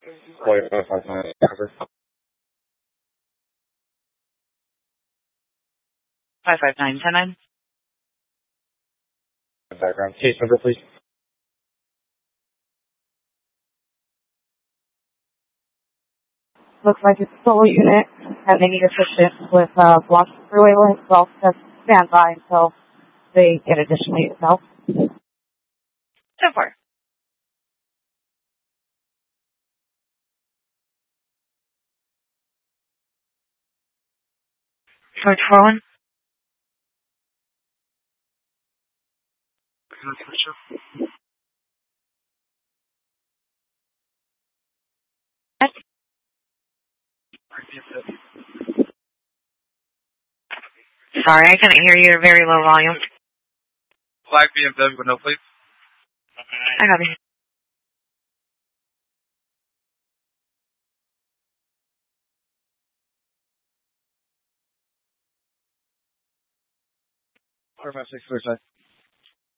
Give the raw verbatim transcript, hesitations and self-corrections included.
Boy, five five nine, cover. five five nine ten nine. Background. Case number, please. Looks like it's a solo unit, and they need assistance with uh, blocked freeway lanes. Well, just stand by until they get additional units out. So far. George Foreman. Sorry, I couldn't hear you. Very low volume. Black B M W with no plates. I got you. four five six, clear side.